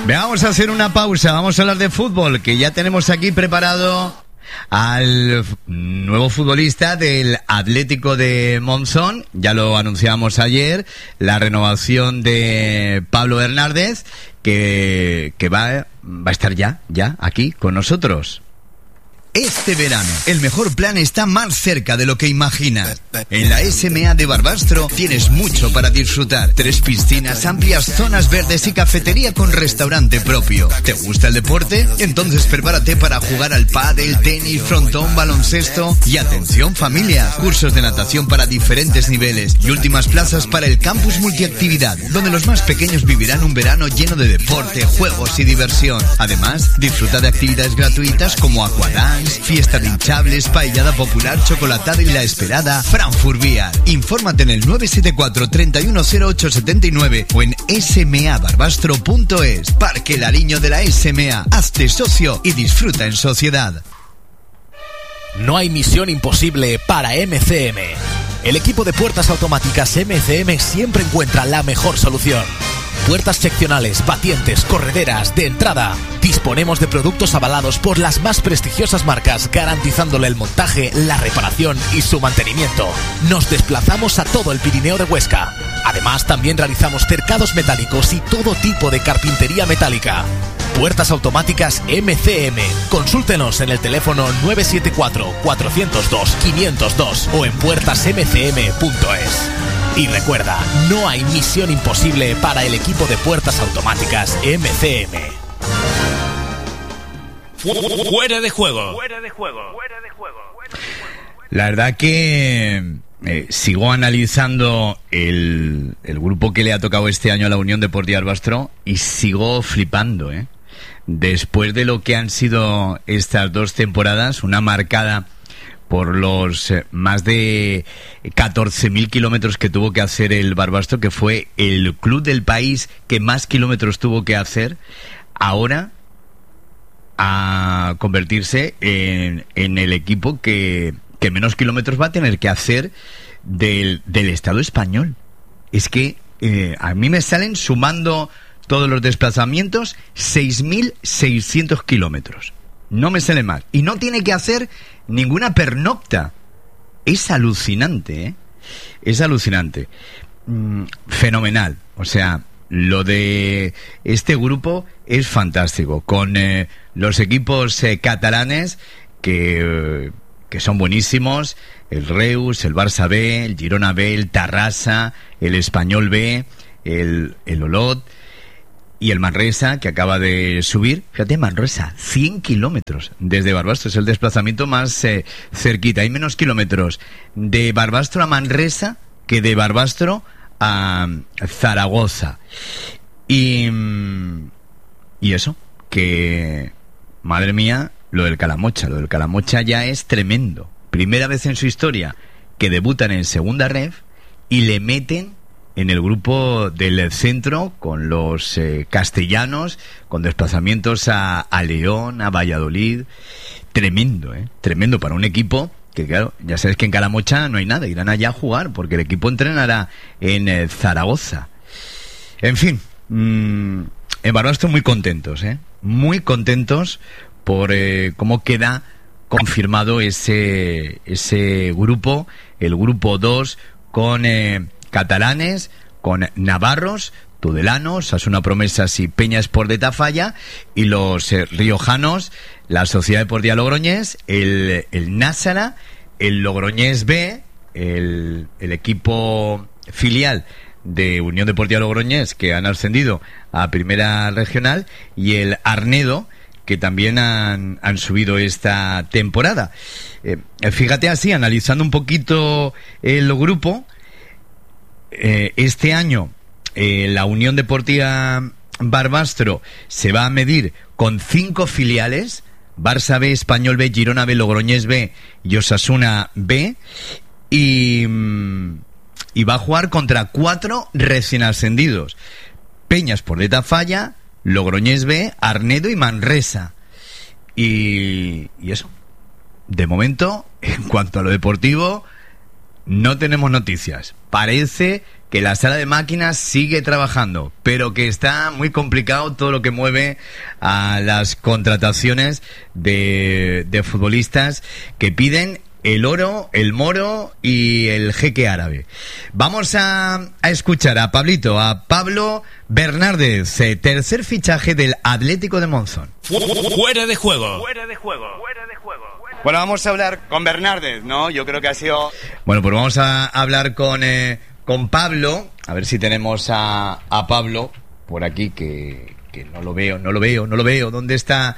Vamos a hacer una pausa, vamos a hablar de fútbol, que ya tenemos aquí preparado al nuevo futbolista del Atlético de Monzón. Ya lo anunciamos ayer, la renovación de Pablo Hernández, que va a estar ya aquí con nosotros. Este verano, el mejor plan está más cerca de lo que imaginas. En la SMA de Barbastro tienes mucho para disfrutar. 3 piscinas, amplias zonas verdes y cafetería con restaurante propio. ¿Te gusta el deporte? Entonces prepárate para jugar al pádel, tenis, frontón, baloncesto y atención familia. Cursos de natación para diferentes niveles y últimas plazas para el campus multiactividad, donde los más pequeños vivirán un verano lleno de deporte, juegos y diversión. Además, disfruta de actividades gratuitas como aquadance, fiesta de hinchables, paellada popular, chocolatada y la esperada Frankfurt Beer. Infórmate en el 974 310879 o en smabarbastro.es. Parque Lariño de la SMA. Hazte socio y disfruta en sociedad. No hay misión imposible para MCM. El equipo de puertas automáticas MCM siempre encuentra la mejor solución. Puertas seccionales, batientes, correderas, de entrada. Disponemos de productos avalados por las más prestigiosas marcas, garantizándole el montaje, la reparación y su mantenimiento. Nos desplazamos a todo el Pirineo de Huesca. Además, también realizamos cercados metálicos y todo tipo de carpintería metálica. Puertas automáticas MCM. Consúltenos en el teléfono 974-402-502 o en puertasmcm.es. Y recuerda, no hay misión imposible para el equipo de puertas automáticas MCM. Fuera de juego. La verdad que sigo analizando el grupo que le ha tocado este año a la Unión Deportiva Barbastro y sigo flipando, Después de lo que han sido estas 2 temporadas, una marcada por los más de 14.000 kilómetros que tuvo que hacer el Barbastro, que fue el club del país que más kilómetros tuvo que hacer, ahora a convertirse en el equipo que menos kilómetros va a tener que hacer del Estado español. Es que a mí me salen, sumando todos los desplazamientos, 6.600 kilómetros. No me sale mal. Y no tiene que hacer ninguna pernocta. Es alucinante, Es alucinante. Fenomenal. O sea, lo de este grupo es fantástico. Con los equipos catalanes que son buenísimos. El Reus, el Barça B, el Girona B, el Tarrasa, el Español B, el Olot y el Manresa, que acaba de subir. Fíjate, Manresa, 100 kilómetros desde Barbastro. Es el desplazamiento más cerquita. Hay menos kilómetros de Barbastro a Manresa que de Barbastro a Zaragoza. Y eso, que madre mía, lo del Calamocha ya es tremendo. Primera vez en su historia que debutan en segunda ref y le meten en el grupo del centro con los castellanos, con desplazamientos a León, a Valladolid. Tremendo, tremendo para un equipo que, claro, ya sabes que en Calamocha no hay nada, irán allá a jugar porque el equipo entrenará en Zaragoza. En fin, en Barbastro muy contentos, muy contentos por cómo queda confirmado ese grupo, el grupo 2, con catalanes, con navarros, tudelanos, Asuna Promesas y Peña Sport de Tafalla, y los riojanos, la Sociedad Deportiva Logroñés, el Násara, el Logroñés B, el equipo filial de Unión Deportiva Logroñés, que han ascendido a Primera Regional, y el Arnedo, que también han subido esta temporada. Fíjate, así, analizando un poquito el grupo, este año la Unión Deportiva Barbastro se va a medir con 5 filiales: Barça B, Español B, Girona B, Logroñés B y Osasuna B, y va a jugar contra 4 recién ascendidos: Peña Sport de Tafalla, Logroñés B, Arnedo y Manresa. Y eso, de momento, en cuanto a lo deportivo, no tenemos noticias. Parece que la sala de máquinas sigue trabajando, pero que está muy complicado todo lo que mueve a las contrataciones de futbolistas que piden el oro, el moro y el jeque árabe. Vamos a escuchar a Pablo Bernardez, tercer fichaje del Atlético de Monzón. Fuera de juego. Bueno, vamos a hablar con Bernardez, ¿no? Yo creo que ha sido... Bueno, pues vamos a hablar con Pablo, a ver si tenemos a Pablo por aquí, que no lo veo. ¿Dónde está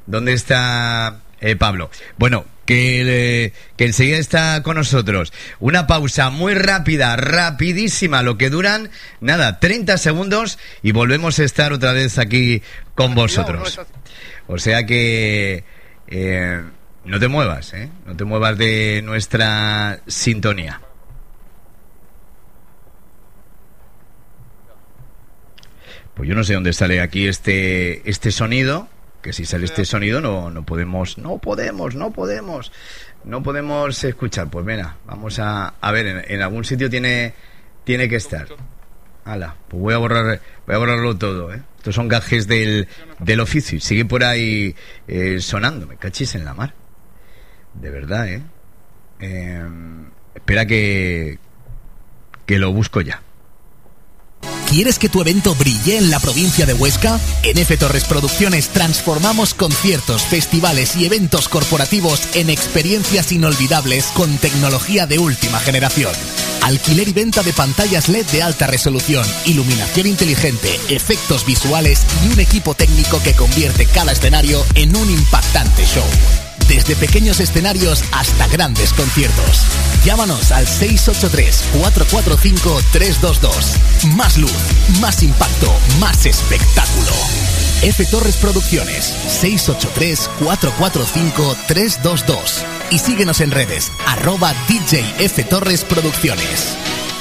Pablo? Bueno, que enseguida está con nosotros. Una pausa muy rápida, rapidísima, lo que duran, 30 segundos y volvemos a estar otra vez aquí con vosotros. O sea que no te muevas, no te muevas de nuestra sintonía. Pues yo no sé dónde sale aquí este sonido. Que si sale este sonido no podemos escuchar. Pues venga, vamos a ver, en algún sitio tiene que estar. Hala, pues voy a borrarlo todo, Estos son gajes del oficio y sigue por ahí sonando, me cachis en la mar. De verdad, espera que lo busco ya. ¿Quieres que tu evento brille en la provincia de Huesca? En F. Torres Producciones transformamos conciertos, festivales y eventos corporativos en experiencias inolvidables con tecnología de última generación. Alquiler y venta de pantallas LED de alta resolución, iluminación inteligente, efectos visuales y un equipo técnico que convierte cada escenario en un impactante show. Desde pequeños escenarios hasta grandes conciertos. Llámanos al 683-445-322. Más luz, más impacto, más espectáculo. F. Torres Producciones, 683-445-322. Y síguenos en redes, @DJ F. Torres Producciones.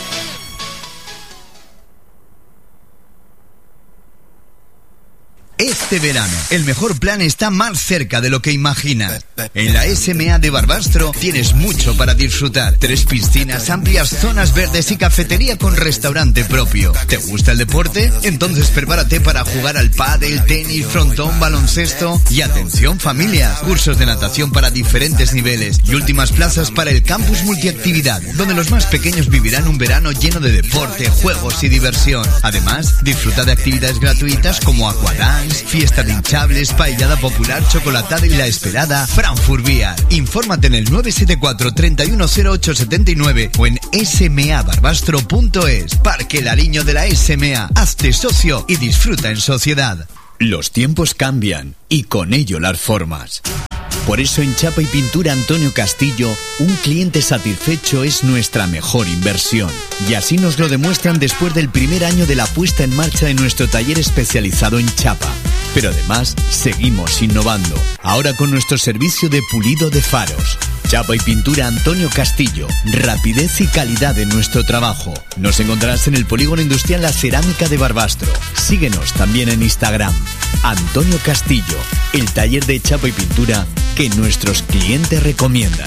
Este verano, el mejor plan está más cerca de lo que imaginas. En la SMA de Barbastro tienes mucho para disfrutar. 3 piscinas, amplias zonas verdes y cafetería con restaurante propio. ¿Te gusta el deporte? Entonces prepárate para jugar al pádel, tenis, frontón, baloncesto y atención familia. Cursos de natación para diferentes niveles y últimas plazas para el campus multiactividad, donde los más pequeños vivirán un verano lleno de deporte, juegos y diversión. Además, disfruta de actividades gratuitas como aquadance, fiesta de hinchables, paellada popular, chocolatada y la esperada Frankfurt Beer. Infórmate en el 974 310879 o en smabarbastro.es. Parque Lariño de la SMA. Hazte socio y disfruta en sociedad. Los tiempos cambian y con ello las formas. Por eso en Chapa y Pintura Antonio Castillo, un cliente satisfecho es nuestra mejor inversión. Y así nos lo demuestran después del primer año de la puesta en marcha de nuestro taller especializado en chapa. Pero además, seguimos innovando. Ahora con nuestro servicio de pulido de faros. Chapa y Pintura Antonio Castillo. Rapidez y calidad en nuestro trabajo. Nos encontrarás en el Polígono Industrial La Cerámica de Barbastro. Síguenos también en Instagram. Antonio Castillo, el taller de chapa y pintura que nuestros clientes recomiendan.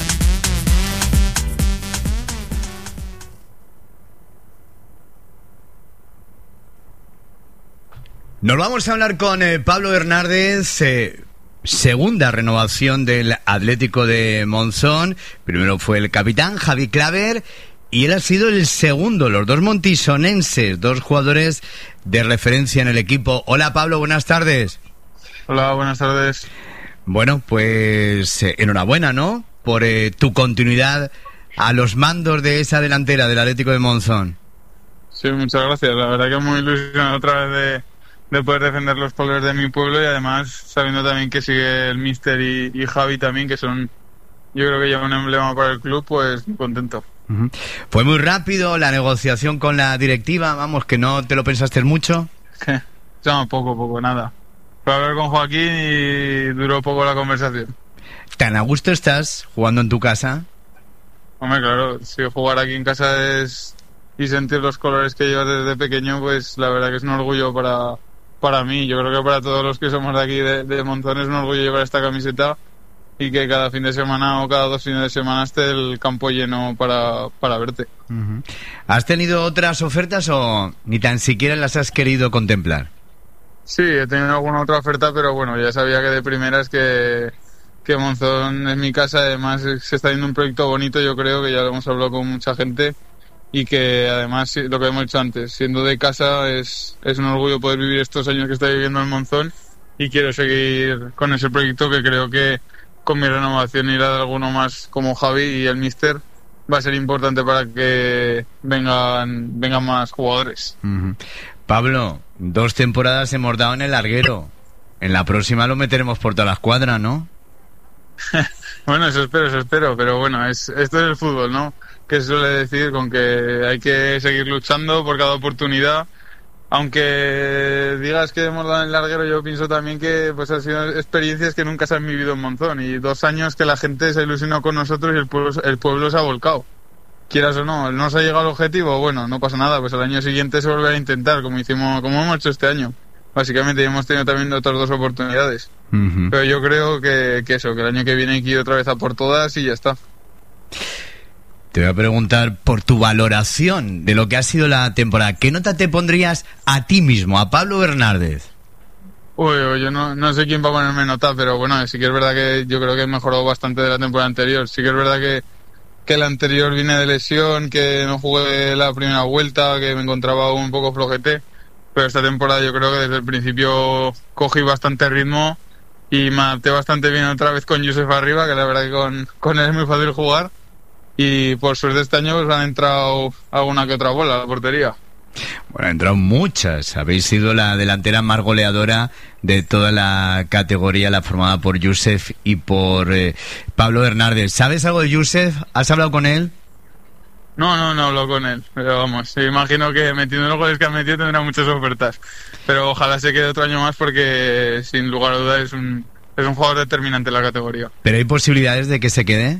Nos vamos a hablar con Pablo Bernardez, segunda renovación del Atlético de Monzón. Primero fue el capitán, Javi Claver, y él ha sido el segundo, los dos montisonenses, 2 jugadores de referencia en el equipo. Hola Pablo, buenas tardes. Hola, buenas tardes. Bueno, pues enhorabuena, ¿no? Por tu continuidad a los mandos de esa delantera del Atlético de Monzón. Sí, muchas gracias. La verdad que muy ilusionado otra vez de poder defender los colores de mi pueblo y además sabiendo también que sigue el míster y Javi también, que son, yo creo que ya un emblema para el club, pues contento. Uh-huh. Fue muy rápido la negociación con la directiva, vamos, que no te lo pensaste mucho. No, poco, nada. Fue a hablar con Joaquín y duró poco la conversación. ¿Tan a gusto estás jugando en tu casa? Hombre, claro, si jugar aquí en casa y sentir los colores que llevas desde pequeño, pues la verdad que es un orgullo para mí. Yo creo que para todos los que somos de aquí de Monzón es un orgullo llevar esta camiseta y que cada fin de semana o cada 2 fines de semana esté el campo lleno para verte. Uh-huh. ¿Has tenido otras ofertas o ni tan siquiera las has querido contemplar? Sí, he tenido alguna otra oferta, pero bueno, ya sabía que de primeras que Monzón es mi casa. Además se está haciendo un proyecto bonito, yo creo que ya lo hemos hablado con mucha gente, y que además, lo que hemos dicho antes, siendo de casa es un orgullo poder vivir estos años que estoy viviendo en Monzón, y quiero seguir con ese proyecto, que creo que con mi renovación irá de alguno más como Javi y el míster va a ser importante para que vengan más jugadores. Uh-huh. Pablo, 2 temporadas hemos dado en el larguero. En la próxima lo meteremos por toda la escuadra, ¿no? Bueno, eso espero, pero bueno, esto es el fútbol, ¿no? Que se suele decir, con que hay que seguir luchando por cada oportunidad. Aunque digas que hemos dado en el larguero, yo pienso también que pues han sido experiencias que nunca se han vivido en Monzón, y 2 años que la gente se ilusionó con nosotros y el pueblo se ha volcado. Quieras o no se ha llegado al objetivo, bueno, no pasa nada, pues al año siguiente se volverá a intentar, como hemos hecho este año. Básicamente hemos tenido también otras 2 oportunidades. Uh-huh. Pero yo creo que el año que viene hay que ir otra vez a por todas y ya está. Te voy a preguntar por tu valoración de lo que ha sido la temporada. ¿Qué nota te pondrías a ti mismo, a Pablo Bernárdez? Yo no sé quién va a ponerme nota, pero bueno, sí que es verdad que yo creo que he mejorado bastante de la temporada anterior. Sí que es verdad que la anterior vine de lesión, que no jugué la primera vuelta, que me encontraba un poco flojete, pero esta temporada yo creo que desde el principio cogí bastante ritmo y me adapté bastante bien otra vez con Josep arriba, que la verdad que con él es muy fácil jugar. Y por suerte este año pues han entrado alguna que otra bola a la portería. Bueno, han entrado muchas. Habéis sido la delantera más goleadora de toda la categoría, la formada por Josep y por Pablo Bernárdez. ¿Sabes algo de Josep? ¿Has hablado con él? No he hablado con él. Pero vamos, imagino que metiendo los goles que ha metido tendrá muchas ofertas. Pero ojalá se quede otro año más, porque sin lugar a dudas es un jugador determinante en la categoría. ¿Pero hay posibilidades de que se quede?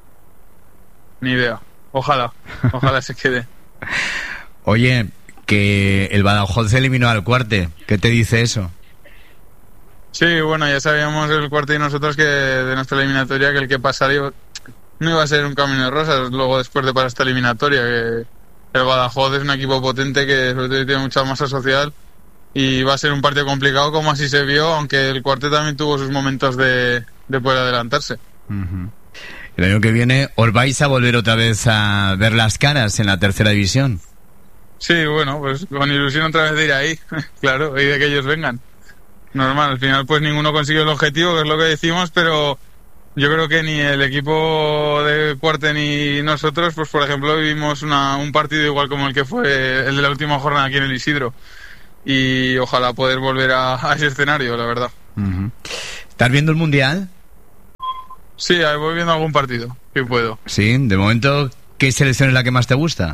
Ni idea. Ojalá se quede. Oye, que el Badajoz se eliminó al Cuarte. ¿Qué te dice eso? Sí, bueno, ya sabíamos el Cuarte y nosotros que de nuestra eliminatoria que el que pasaría no iba a ser un camino de rosas luego después de pasar esta eliminatoria, que el Badajoz es un equipo potente que sobre todo tiene mucha masa social y va a ser un partido complicado, como así se vio, aunque el Cuarte también tuvo sus momentos de poder adelantarse. Uh-huh. El año que viene os vais a volver otra vez a ver las caras en la tercera división. Sí, bueno, pues con ilusión otra vez de ir ahí, claro, y de que ellos vengan. Normal, al final pues ninguno consigue el objetivo, que es lo que decimos, pero yo creo que ni el equipo de Cuarte ni nosotros, pues por ejemplo, vivimos un partido igual como el que fue el de la última jornada aquí en el Isidro. Y ojalá poder volver a ese escenario, la verdad. Uh-huh. ¿Estás viendo el Mundial? Sí, voy viendo algún partido, que puedo. Sí, de momento, ¿qué selección es la que más te gusta?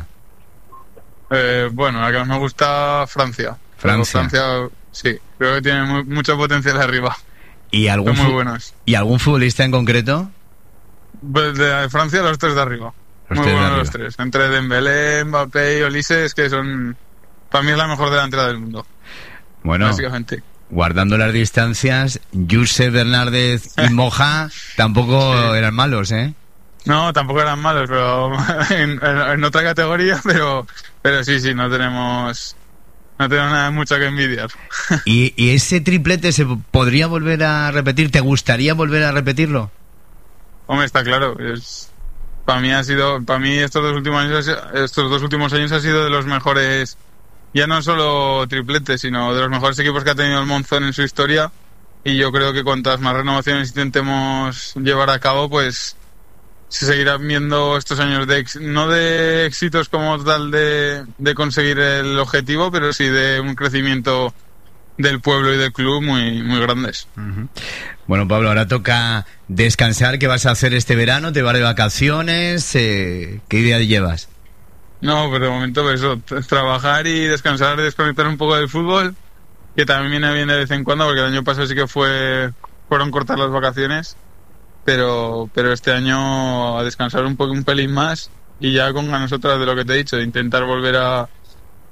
Bueno, la que más me gusta, Francia. Francia, sí, creo que tiene mucho potencial arriba. Son muy buenos. ¿Y algún futbolista en concreto? Pues de Francia, los 3 de arriba. Muy buenos los 3. Entre Dembélé, Mbappé y Ulises, que son... Para mí es la mejor delantera del mundo. Bueno, básicamente, guardando las distancias, Josep, Bernárdez y Moja tampoco eran malos, ¿eh? No, tampoco eran malos, pero en otra categoría, pero sí, no tenemos nada mucho que envidiar. ¿Y ese triplete se podría volver a repetir? ¿Te gustaría volver a repetirlo? Hombre, está claro. Para mí estos dos últimos años ha sido de los mejores, ya no solo tripletes, sino de los mejores equipos que ha tenido el Monzón en su historia. Y yo creo que cuantas más renovaciones intentemos llevar a cabo, pues se seguirán viendo estos años no de éxitos como tal de conseguir el objetivo, pero sí de un crecimiento del pueblo y del club muy, muy grandes. Uh-huh. Bueno, Pablo, ahora toca descansar. ¿Qué vas a hacer este verano? ¿Te vas de vacaciones? ¿Qué idea llevas? No, pero de momento pues eso, trabajar y descansar, desconectar un poco del fútbol, que también viene bien de vez en cuando, porque el año pasado sí que fueron cortas las vacaciones, pero este año a descansar un pelín más y ya con ganas otra vez de lo que te he dicho, de intentar volver a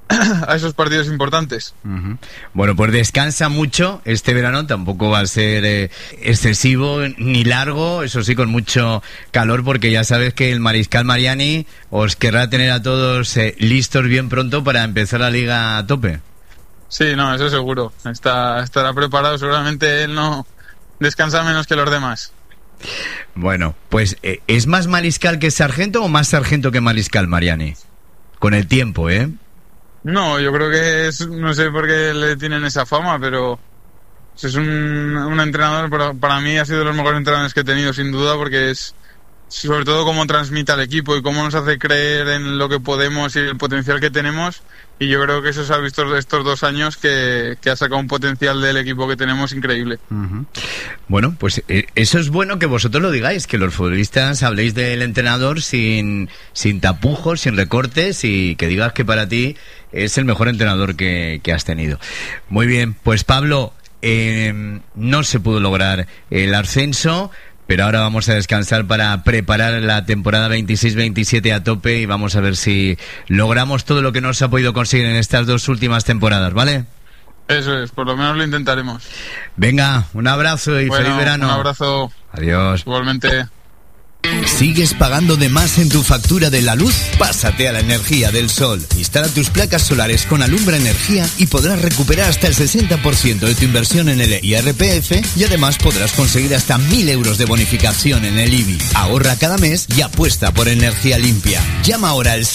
a esos partidos importantes. Uh-huh. Bueno, pues descansa mucho este verano, tampoco va a ser excesivo ni largo, eso sí, con mucho calor, porque ya sabes que el Mariscal Mariani os querrá tener a todos listos bien pronto para empezar la liga a tope. Sí, no, eso seguro. Estará preparado, seguramente él no descansa menos que los demás. Bueno, pues ¿es más mariscal que sargento o más sargento que mariscal, Mariani? Con el tiempo, ¿eh? No, yo creo que no sé por qué le tienen esa fama, pero es un entrenador, para mí ha sido de los mejores entrenadores que he tenido, sin duda, porque es sobre todo cómo transmite al equipo y cómo nos hace creer en lo que podemos y el potencial que tenemos, y yo creo que eso se ha visto estos 2 años, que ha sacado un potencial del equipo que tenemos increíble. Uh-huh. Bueno, pues eso es bueno que vosotros lo digáis, que los futbolistas habléis del entrenador sin tapujos, sin recortes, y que digas que para ti es el mejor entrenador que has tenido. Muy bien, pues Pablo, no se pudo lograr el ascenso, pero ahora vamos a descansar para preparar la temporada 26-27 a tope, y vamos a ver si logramos todo lo que no se ha podido conseguir en estas 2 últimas temporadas, ¿vale? Eso es, por lo menos lo intentaremos. Venga, un abrazo y feliz verano. Un abrazo. Adiós. Igualmente. ¿Sigues pagando de más en tu factura de la luz? Pásate a la energía del sol. Instala tus placas solares con Alumbra Energía y podrás recuperar hasta el 60% de tu inversión en el IRPF, y además podrás conseguir hasta 1.000 euros de bonificación en el IBI. Ahorra cada mes y apuesta por energía limpia. Llama ahora al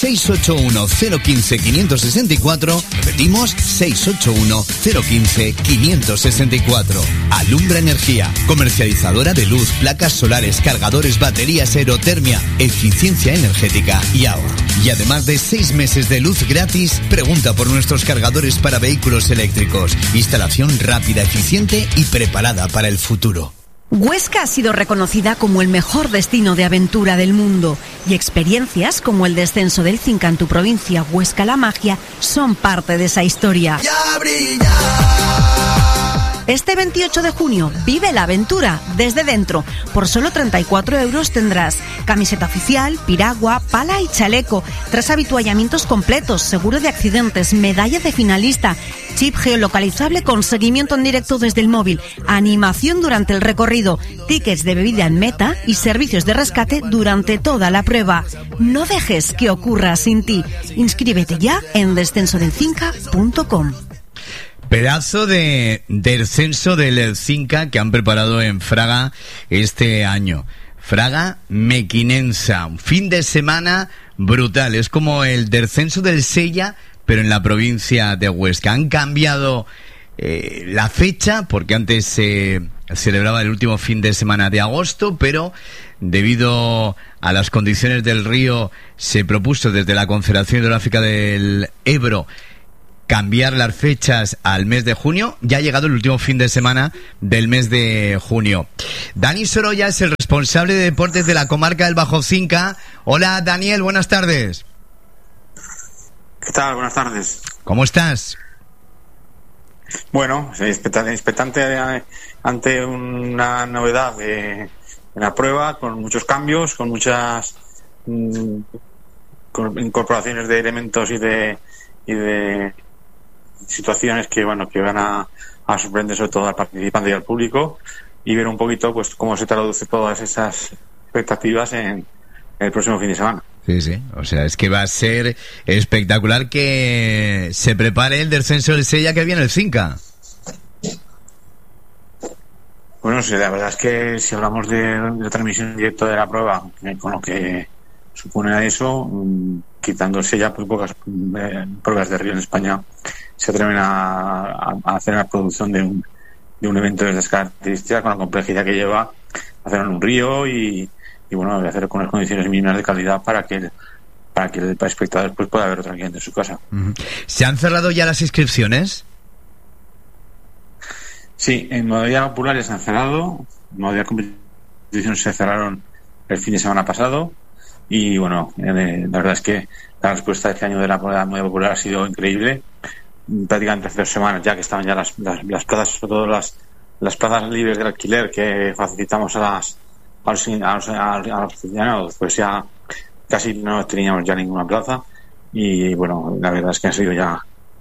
681-015-564. Repetimos, 681-015-564. Alumbra Energía, comercializadora de luz, placas solares, cargadores, baterías, aerotermia, eficiencia energética y ahorro. Y además de 6 meses de luz gratis, pregunta por nuestros cargadores para vehículos eléctricos. Instalación rápida, eficiente y preparada para el futuro. Huesca ha sido reconocida como el mejor destino de aventura del mundo, y experiencias como el descenso del Cinca en tu provincia, Huesca La Magia, son parte de esa historia. ¡Ya brilla! Este 28 de junio vive la aventura desde dentro. Por solo 34 euros tendrás camiseta oficial, piragua, pala y chaleco, 3 habituallamientos completos, seguro de accidentes, medalla de finalista, chip geolocalizable con seguimiento en directo desde el móvil, animación durante el recorrido, tickets de bebida en meta y servicios de rescate durante toda la prueba. No dejes que ocurra sin ti. Inscríbete ya en descensodelcinca.com. Pedazo de descenso del Cinca que han preparado en Fraga este año. Fraga Mequinensa, un fin de semana brutal. Es como el descenso del Sella, pero en la provincia de Huesca. Han cambiado la fecha, porque antes se celebraba el último fin de semana de agosto, pero debido a las condiciones del río se propuso desde la Confederación Hidrográfica del Ebro cambiar las fechas al mes de junio. Ya ha llegado el último fin de semana del mes de junio. Dani Sorolla es el responsable de deportes de la comarca del Bajo Cinca. Hola, Daniel, buenas tardes. ¿Qué tal? Buenas tardes. ¿Cómo estás? Bueno, expectante ante una novedad en la prueba, con muchos cambios, con muchas incorporaciones de elementos y de situaciones que van a sorprender sobre todo al participante y al público, y ver un poquito pues cómo se traduce todas esas expectativas en el próximo fin de semana. Sí, o sea, es que va a ser espectacular que se prepare el descenso del Sella, que viene el Cinca. Bueno, sí, la verdad es que si hablamos de transmisión en directo de la prueba, con lo que supone eso, quitándose ya muy pocas pruebas de río en España se atreven a hacer la producción de un evento de estas características, con la complejidad que lleva hacerlo en un río y bueno, de hacer con las condiciones mínimas de calidad para que el espectador después pueda verlo tranquilamente en su casa. Uh-huh. ¿Se han cerrado ya las inscripciones? Sí, en modalidad popular ya se han cerrado, en modalidad competición se cerraron el fin de semana pasado. Y bueno, la verdad es que la respuesta de este año de la modalidad popular ha sido increíble. Prácticamente hace 2 semanas ya que estaban ya las plazas, sobre todo las plazas libres del alquiler que facilitamos a los aficionados, pues ya casi no teníamos ya ninguna plaza. Y bueno, la verdad es que han sido ya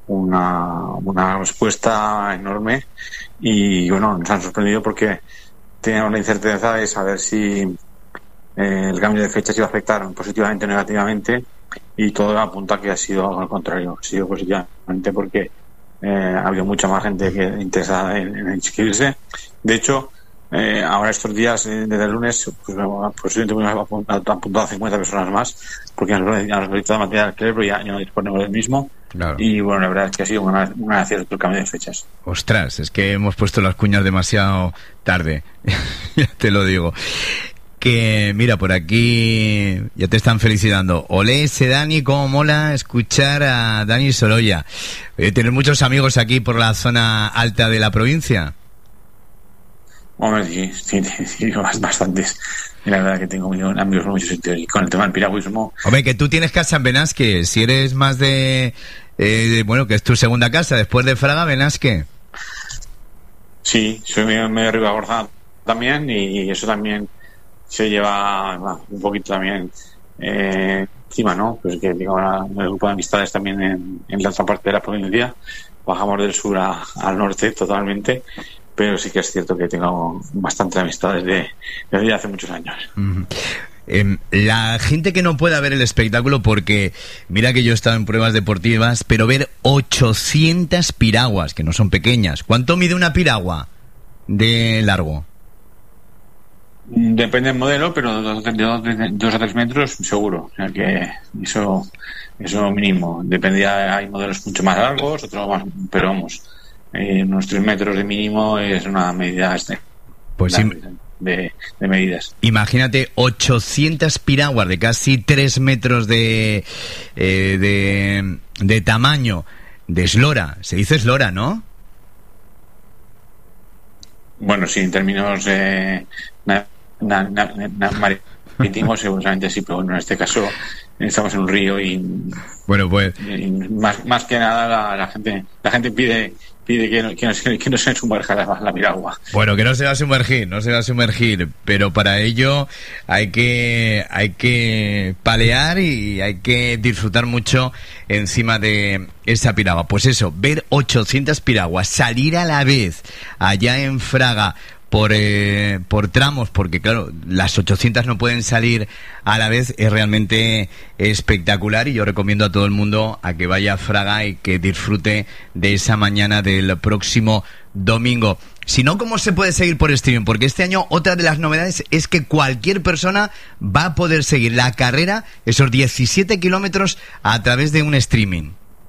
una respuesta enorme, y bueno, nos han sorprendido porque teníamos la incerteza de saber si el cambio de fechas iba a afectar positivamente o negativamente, y todo apunta a que ha sido al contrario, ha sido positivamente, porque ha habido mucha más gente interesada en inscribirse. De hecho, ahora estos días, desde el lunes, posiblemente hemos apuntado a 50 personas más, porque nos han solicitado material alquiler, pero ya no disponemos del mismo. Claro. Y bueno, la verdad es que ha sido un acierto el cambio de fechas. Ostras, es que hemos puesto las cuñas demasiado tarde. Ya te lo digo. Que mira, por aquí ya te están felicitando. Olé ese Dani, cómo mola escuchar a Dani Sorolla. ¿Tienes muchos amigos aquí por la zona alta de la provincia? Hombre, sí, bastantes. Y la verdad que tengo amigos en muchos sitios. Y con el tema del piragüismo... Hombre, que tú tienes casa en Benasque. Si eres más de bueno, que es tu segunda casa después de Fraga, Benasque. Sí, soy medio de Ribagorza también, y eso también se lleva un poquito también encima, ¿no? Pues que digamos, el grupo de amistades también en la otra parte de la provincia. Bajamos del sur al norte totalmente, pero sí que es cierto que tengo bastantes amistades desde hace muchos años. Uh-huh. La gente que no pueda ver el espectáculo, porque mira que yo he estado en pruebas deportivas, pero ver 800 piraguas, que no son pequeñas. ¿Cuánto mide una piragua de largo? Depende del modelo, pero de 2 a 3 metros seguro. O sea que eso mínimo. Dependía, hay modelos mucho más largos, otros más, pero vamos, unos 3 metros de mínimo es una medida pues sí, de medidas. Imagínate 800 piraguas de casi 3 metros de tamaño, de eslora. Se dice eslora, ¿no? Bueno, sí, en términos marítimos seguramente sí, pero bueno, en este caso estamos en un río y bueno, pues más que nada la gente pide que no se sumerja la piragua. Bueno, que no se va a sumergir, pero para ello hay que palear y hay que disfrutar mucho encima de esa piragua. Pues eso, ver 800 piraguas, salir a la vez allá en Fraga por tramos, porque claro, las 800 no pueden salir a la vez, es realmente espectacular, y yo recomiendo a todo el mundo a que vaya a Fraga y que disfrute de esa mañana del próximo domingo. Si no, ¿cómo se puede seguir por streaming? Porque este año otra de las novedades es que cualquier persona va a poder seguir la carrera, esos 17 kilómetros, a través de un streaming.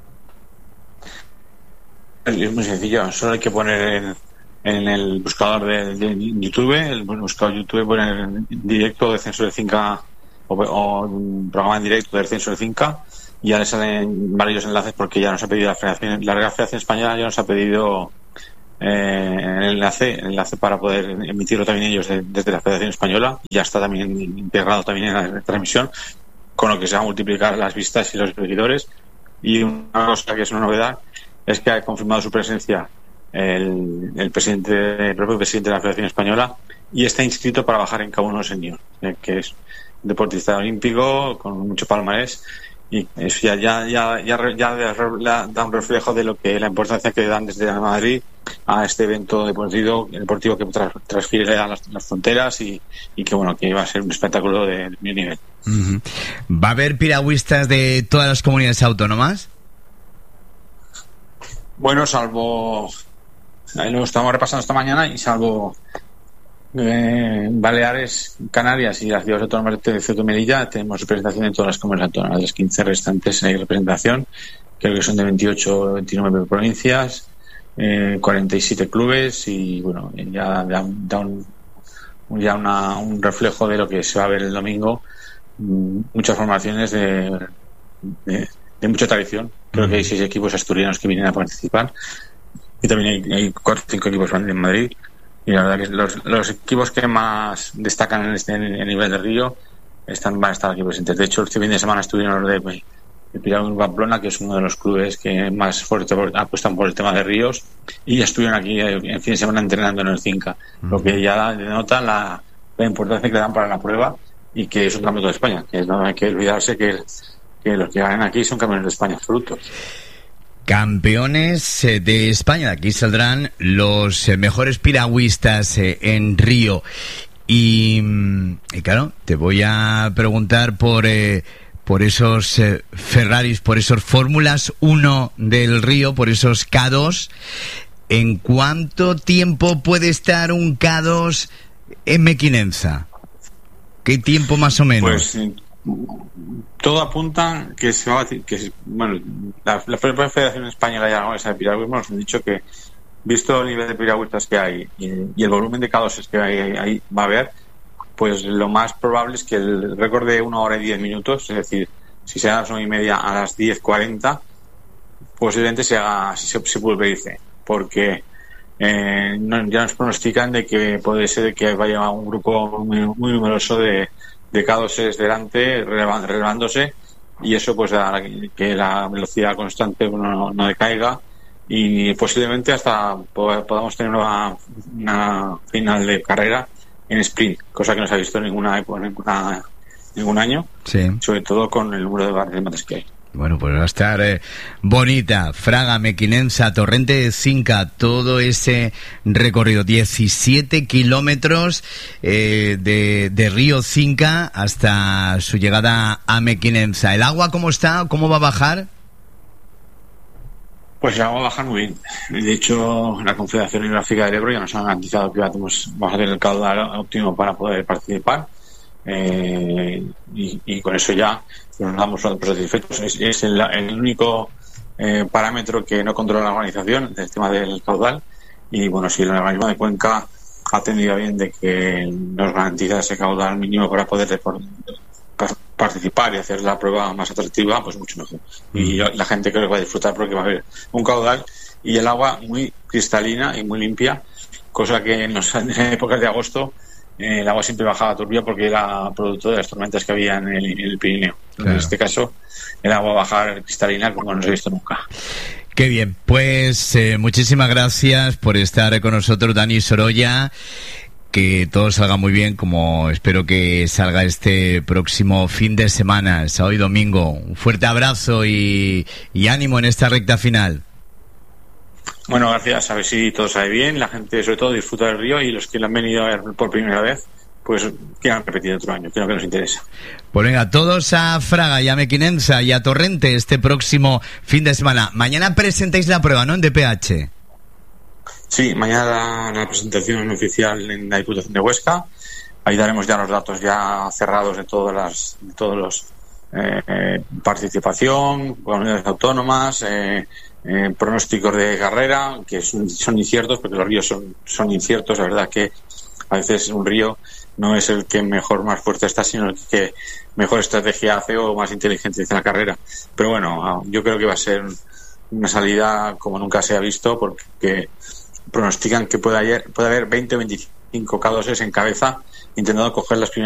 Es muy sencillo, solo hay que poner en el buscador de YouTube, el buscador YouTube, poner en directo Descenso del Cinca o un programa en directo del Descenso del Cinca, y ya le salen varios enlaces, porque ya nos ha pedido la Real Federación Española, ya nos ha pedido el enlace para poder emitirlo también ellos desde la Federación Española. Ya está también integrado también en la transmisión, con lo que se va a multiplicar las vistas y los seguidores. Y una cosa que es una novedad es que ha confirmado su presencia el propio presidente de la Federación Española, y está inscrito para bajar en K1 Senior, que es deportista olímpico con mucho palmarés, y eso ya da un reflejo de lo que la importancia que dan desde Madrid a este evento deportivo que transfiere a las fronteras, y que bueno, que va a ser un espectáculo de mi nivel. Uh-huh. ¿Va a haber piragüistas de todas las comunidades autónomas? Bueno, salvo, lo estamos repasando esta mañana, y salvo Baleares, Canarias y las ciudades autónomas de Ceuta y Melilla, tenemos representación en todas las comunidades autónomas. De las 15 restantes hay representación, creo que son de 28 o 29 provincias, 47 clubes, y bueno, ya da un reflejo de lo que se va a ver el domingo. Muchas formaciones de mucha tradición. Creo que hay 6 equipos asturianos que vienen a participar, y también hay 4 o 5 equipos en Madrid, y la verdad que los equipos que más destacan en este nivel de río van a estar aquí presentes. De hecho, este fin de semana estuvieron los de Piragua en Pamplona, que es uno de los clubes que más fuerte apuestan por el tema de ríos, y ya estuvieron aquí el fin de semana entrenando en el Cinca, lo que ya denota la importancia que le dan para la prueba, y que es un campeonato de España, que no hay que olvidarse que los que ganan aquí son campeones de España absolutos. campeones de España. Aquí saldrán los mejores piragüistas en Río. Y claro, te voy a preguntar por esos Ferraris, por esos Fórmulas 1 del Río, por esos K2. ¿En cuánto tiempo puede estar un K2 en Mequinenza? ¿Qué tiempo más o menos? Pues todo apunta que se va a decir la propia Federación Española de Piragüismo nos han dicho que, visto el nivel de piragüistas que hay y el volumen de K2 que ahí va a haber, pues lo más probable es que el récord de 1 hora y 10 minutos, es decir, si se haga a las 9:30 a las 10:40, posiblemente se pulverice, porque ya nos pronostican de que puede ser que vaya un grupo muy numeroso de K2 delante relevándose, y eso pues hará que la velocidad constante no decaiga, y posiblemente hasta podamos tener una final de carrera en sprint, cosa que no se ha visto en ningún año, sí. Sobre todo con el número de remates que hay. Bueno, pues va a estar bonita. Fraga, Mequinenza, Torrente de Cinca, todo ese recorrido, 17 kilómetros de Río Cinca hasta su llegada a Mequinenza. ¿El agua cómo está? ¿Cómo va a bajar? Pues el agua va a bajar muy bien. De hecho, la Confederación Hidrográfica del Ebro ya nos ha garantizado que vamos a tener el caudal óptimo para poder participar. Y con eso ya nos damos por satisfechos. Es el único parámetro que no controla la organización, el tema del caudal, y bueno, si el organismo de Cuenca ha tenido bien de que nos garantiza ese caudal mínimo para poder participar y hacer la prueba más atractiva, pues mucho mejor. Y la gente creo que va a disfrutar porque va a haber un caudal y el agua muy cristalina y muy limpia, cosa que en épocas de agosto el agua siempre bajaba turbia porque era producto de las tormentas que había en el Pirineo. Claro. En este caso, el agua va a bajar cristalina como no se ha visto nunca. Qué bien, pues muchísimas gracias por estar con nosotros, Dani Sorolla. Que todo salga muy bien, como espero que salga este próximo fin de semana, sábado y domingo. Un fuerte abrazo y ánimo en esta recta final. Bueno, gracias. A ver si todo sale bien. La gente, sobre todo, disfruta del río, y los que lo han venido a ver por primera vez, pues quieran repetir otro año, que es lo que nos interesa. Pues venga, todos a Fraga y a Mequinenza y a Torrente este próximo fin de semana. Mañana presentáis la prueba, ¿no? En DPH. Sí, mañana la presentación oficial en la Diputación de Huesca. Ahí daremos ya los datos ya cerrados de todos los participación, comunidades autónomas, pronósticos de carrera, que son inciertos, porque los ríos son inciertos. La verdad que a veces un río no es el que mejor, más fuerte está, sino el que mejor estrategia hace o más inteligente hace la carrera. Pero bueno, yo creo que va a ser una salida como nunca se ha visto, porque pronostican que puede haber 20 o 25 K2 en cabeza intentando coger las primeras